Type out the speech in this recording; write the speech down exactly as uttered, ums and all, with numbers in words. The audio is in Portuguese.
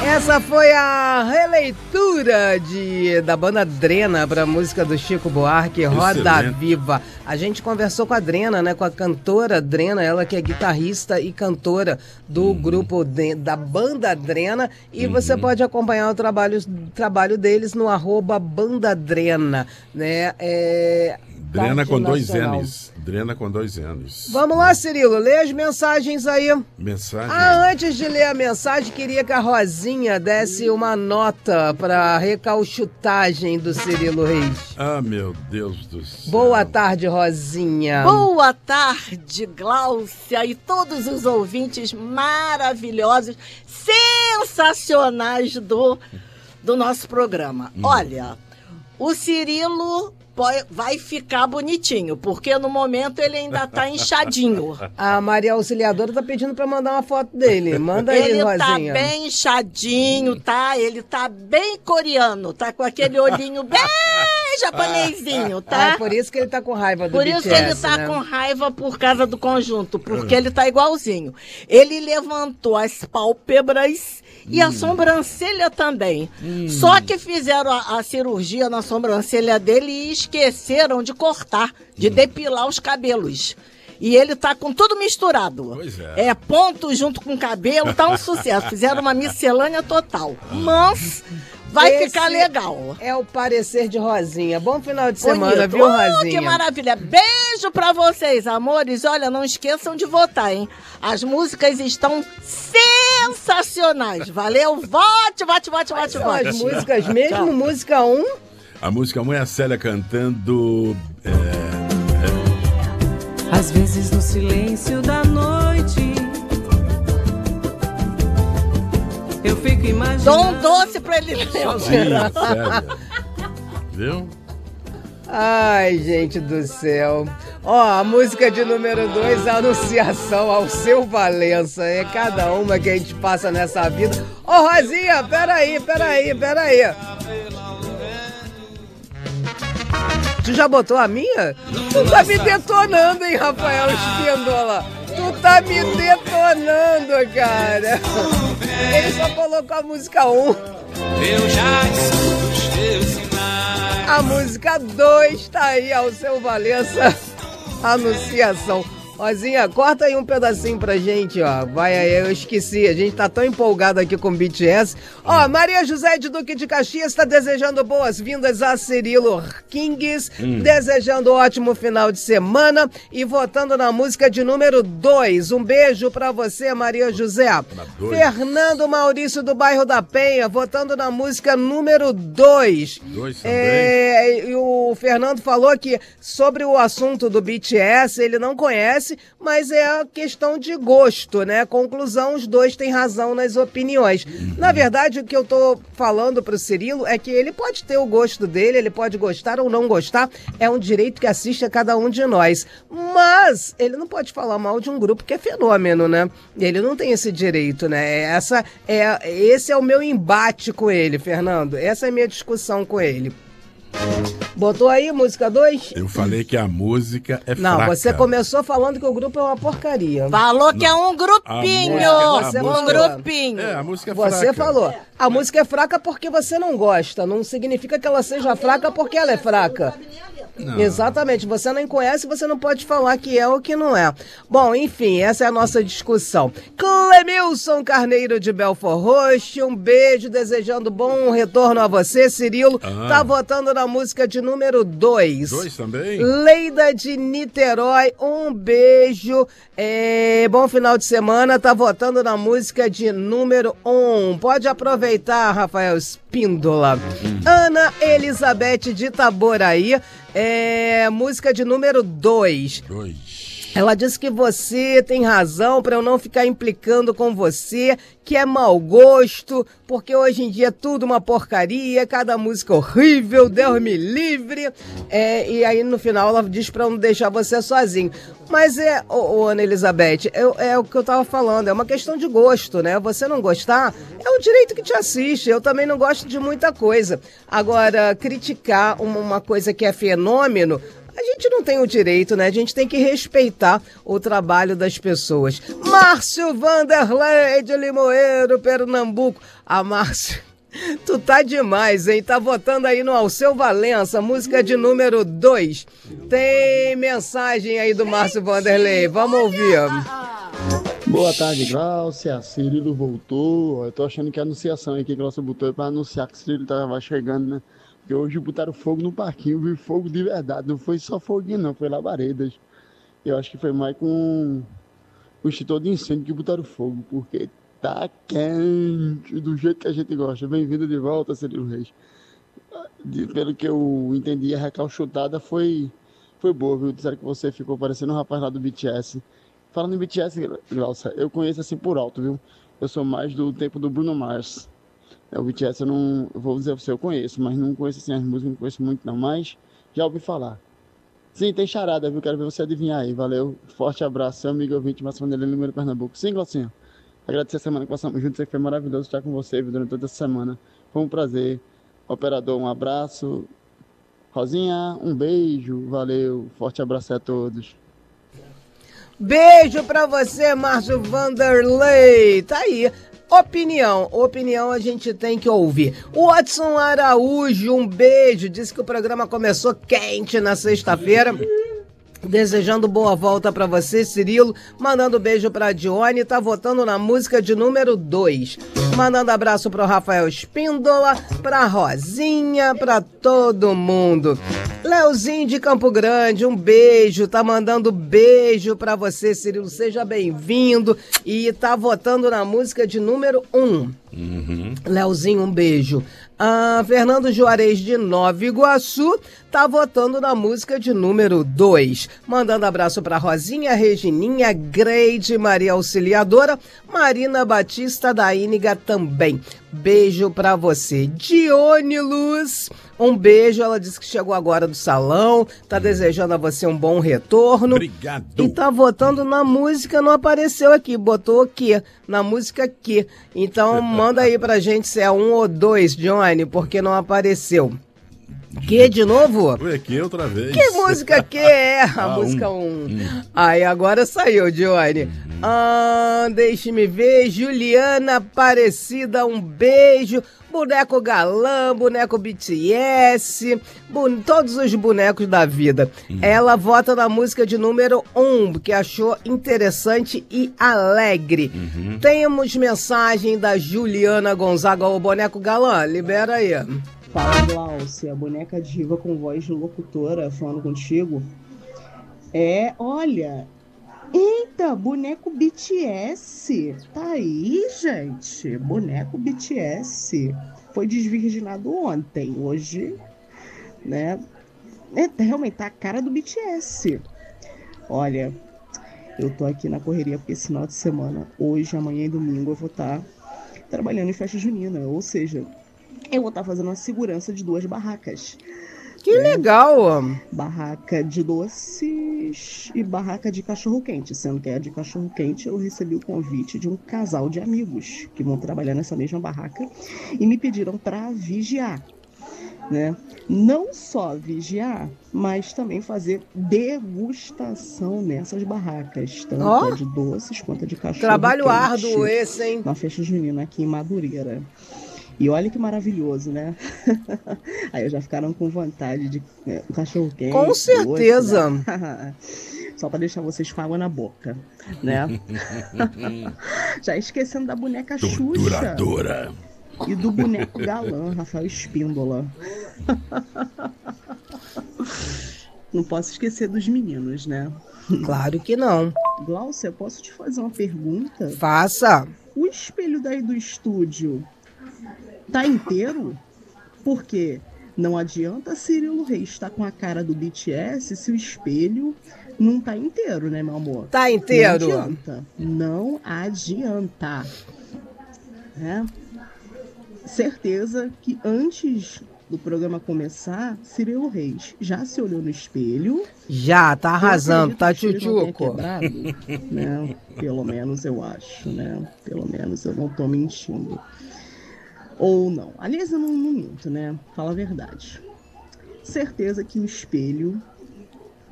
Essa foi a releitura de, da banda Drena para a música do Chico Buarque, Roda Excelente. Viva. A gente conversou com a Drena, né, com a cantora Drena, ela que é guitarrista e cantora do uhum. grupo de, da banda Drena, e uhum. você pode acompanhar o trabalho, trabalho deles no arroba Banda Drena, né? É, Drena com dois N's. Drena com dois anos. Vamos lá, Cirilo, lê as mensagens aí. Mensagem? Ah, antes de ler a mensagem, queria que a Rosinha desse uma nota para recauchutagem do Cirilo Reis. Ah, meu Deus do céu. Boa tarde, Rosinha. Boa tarde, Gláucia e todos os ouvintes maravilhosos, sensacionais do, do nosso programa. Hum. Olha, o Cirilo vai ficar bonitinho, porque no momento ele ainda tá inchadinho. A Maria Auxiliadora tá pedindo pra mandar uma foto dele. Manda aí, ele Rosinha. Ele tá bem inchadinho, tá? Ele tá bem coreano, tá com aquele olhinho bem japonesinho, tá? Ah, é por isso que ele tá com raiva do Por B T S, isso que ele tá né? com raiva por causa do conjunto, porque ele tá igualzinho. Ele levantou as pálpebras e hum. a sobrancelha também. Hum. Só que fizeram a, a cirurgia na sobrancelha dele e esqueceram de cortar, de hum. depilar os cabelos. E ele tá com tudo misturado. Pois é. É ponto junto com cabelo, tá um sucesso. Fizeram uma miscelânea total. Mas vai Esse ficar legal. É o parecer de Rosinha. Bom final de semana, Bonito. viu, Oh, Rosinha? que maravilha. Beijo pra vocês, amores. Olha, não esqueçam de votar, hein? As músicas estão sensacionais. Valeu? Vote, vote, vote, vote, vote. As músicas mesmo? Tchau. Música um? A música um é a Célia cantando... É... Às vezes no silêncio da noite eu fico imaginando. Dou um doce pra ele ler. Sozinha, Célia. Viu? Ai, gente do céu. Ó, a música de número dois, a Anunciação ao Seu Valença. É cada uma que a gente passa nessa vida. Ô, Rosinha, peraí, peraí, peraí. Tu já botou a minha? Tu tá me detonando, hein, Rafael Espíndola? Tu tá me detonando, cara. Ele só colocou a música um. Eu já escuto os teus sinais. A música dois tá aí, ao Seu Valença, Anunciação. Rosinha, corta aí um pedacinho pra gente, ó. Vai aí, eu esqueci. A gente tá tão empolgado aqui com o B T S. Ó, Maria José de Duque de Caxias tá desejando boas-vindas a Cirilo Kings, hum. desejando um ótimo final de semana e votando na música de número dois. Um beijo pra você, Maria José. Fernando Maurício do bairro da Penha, votando na música número dois. Dois também. É, e o Fernando falou que sobre o assunto do B T S, ele não conhece, mas é a questão de gosto, né? Conclusão, os dois têm razão nas opiniões. Uhum. Na verdade, o que eu tô falando pro Cirilo é que ele pode ter o gosto dele, ele pode gostar ou não gostar, é um direito que assiste a cada um de nós. Mas ele não pode falar mal de um grupo que é fenômeno, né? Ele não tem esse direito, né? Essa é, esse é o meu embate com ele, Fernando. Essa é a minha discussão com ele. Botou aí música dois? Eu falei que a música é Não, fraca. você começou falando que o grupo é uma porcaria. Falou que é um grupinho. Música, um música, grupinho. É, a música é fraca. Você falou. A música é fraca porque você não gosta. Não significa que ela seja fraca porque ela é fraca. Não. Exatamente, você não conhece, você não pode falar que é ou que não é. Bom, enfim, essa é a nossa discussão. Clemilson Carneiro de Belfort Roxo, um beijo, desejando bom retorno a você, Cirilo. Ah. Tá votando na música de número dois. Dois também? Leida de Niterói, um beijo. É, bom final de semana, tá votando na música de número um. Pode aproveitar, Rafael Espíndola. Hum. Ana Elizabeth de Itaboraí. É, música de número dois. Dois. Ela disse que você tem razão para eu não ficar implicando com você, que é mau gosto, porque hoje em dia é tudo uma porcaria, cada música horrível, Deus me livre. É, e aí no final ela diz para eu não deixar você sozinho. Mas é, ô, ô, Ana Elizabeth, é, é o que eu tava falando, é uma questão de gosto, né? Você não gostar, é o direito que te assiste. Eu também não gosto de muita coisa. Agora, criticar uma, uma coisa que é fenômeno, A gente não tem o direito, né? A gente tem que respeitar o trabalho das pessoas. Márcio Vanderlei de Limoeiro, Pernambuco. A Márcio, tu tá demais, hein? Tá votando aí no Alceu Valença, música de número dois. Tem mensagem aí do Márcio Vanderlei, vamos ouvir. Boa tarde, Glaucia. Cirilo voltou. Eu tô achando que a anunciação aí que a Glaucia botou é pra anunciar que o Cirilo tava chegando, né? Porque hoje botaram fogo no parquinho, viu? Fogo de verdade. Não foi só foguinho, não. Foi labaredas. Eu acho que foi mais com o extintor de incêndio que botaram fogo, porque tá quente do jeito que a gente gosta. Bem-vindo de volta, Cirilo Reis. De, pelo que eu entendi, a recalchutada foi, foi boa, viu? Disseram que você ficou parecendo um rapaz lá do B T S. Falando em B T S, Glaucia, eu conheço assim por alto, viu? Eu sou mais do tempo do Bruno Mars. O B T S eu não, eu vou dizer pra você, eu conheço, mas não conheço assim as músicas, não conheço muito não, mas já ouvi falar. Sim, tem charada, viu? Quero ver você adivinhar aí, valeu. Forte abraço, seu amigo ouvinte, Márcio Vanderlei, número Pernambuco. Sim, Glaucinha. Agradecer a semana que passamos juntos, que foi maravilhoso estar com você, viu, durante toda essa semana. Foi um prazer. Operador, um abraço. Rosinha, um beijo, valeu. Forte abraço a todos. Beijo pra você, Márcio Vanderlei. Tá aí. Opinião, opinião a gente tem que ouvir. O Watson Araújo, um beijo. Disse que o programa começou quente na sexta-feira. Desejando boa volta pra você, Cirilo. Mandando beijo pra Dione. Tá votando na música de número dois. Mandando abraço pro Rafael Espíndola, pra Rosinha, pra todo mundo. Leozinho de Campo Grande, um beijo. Tá mandando beijo pra você, Cirilo. Seja bem-vindo. E tá votando na música de número um. Uhum. Leozinho, um beijo. Ah, Fernando Juarez de Nova Iguaçu tá votando na música de número dois. Mandando abraço pra Rosinha, Regininha, Greide, Maria Auxiliadora, Marina Batista da Íniga também. Beijo pra você. Dione Luz, um beijo. Ela disse que chegou agora do salão, tá desejando a você um bom retorno. Obrigado. E tá votando na música, não apareceu aqui, botou aqui, na música aqui. Então manda aí pra gente se é um ou dois, Johnny, porque não apareceu. Que de novo? Foi aqui outra vez. Que música que é? A ah, música um. um. Hum. Aí agora saiu, Johnny. Uhum. Ah, deixe-me ver. Juliana Aparecida, um beijo. Boneco Galã, boneco B T S, bu- todos os bonecos da vida. Uhum. Ela vota na música de número um, que achou interessante e alegre. Uhum. Temos mensagem da Juliana Gonzaga, o boneco Galã, libera aí. Fala, Glaucia, boneca diva com voz de locutora falando contigo. É, olha... Eita, boneco B T S. Tá aí, gente. Boneco B T S. Foi desvirginado ontem. Hoje, né? É, realmente tá a cara do B T S. Olha, eu tô aqui na correria porque esse final de semana, hoje, amanhã e domingo, eu vou estar trabalhando em festa junina. Ou seja, eu vou estar fazendo uma segurança de duas barracas. Que né? legal! Barraca de doces e barraca de cachorro-quente. Sendo que a de cachorro-quente eu recebi o convite de um casal de amigos que vão trabalhar nessa mesma barraca e me pediram para vigiar. Né? Não só vigiar, mas também fazer degustação nessas barracas. Tanto oh. a de doces quanto a de cachorro-quente. Trabalho árduo esse, hein? Na festa junina aqui em Madureira. E olha que maravilhoso, né? Aí já ficaram com vontade de é, um cachorro quente. Com certeza. Doce, né? Só para deixar vocês com água na boca, né? Já esquecendo da boneca Xuxa. E do boneco galã, Rafael Espíndola. Não posso esquecer dos meninos, né? Claro que não. Glaucia, posso te fazer uma pergunta? Faça. O espelho daí do estúdio tá inteiro? Porque não adianta Cirilo Reis estar com a cara do B T S se o espelho não tá inteiro, né, meu amor? Tá inteiro? Não adianta. Não adianta. É. Certeza que antes do programa começar, Cirilo Reis já se olhou no espelho. Já, tá arrasando, tá tchutchuco. Né? Pelo menos eu acho, né? Pelo menos eu não tô mentindo. Ou não. Aliás, eu não, não minto, né? Fala a verdade. Certeza que o espelho